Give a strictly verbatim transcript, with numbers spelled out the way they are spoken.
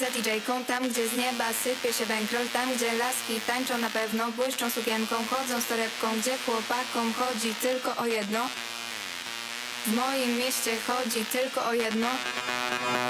za didżejką, tam gdzie z nieba sypie się bankroll, tam gdzie laski tańczą na pewno, błyszczą sukienką, chodzą z torebką, gdzie chłopakom chodzi tylko o jedno. W moim mieście chodzi tylko o jedno.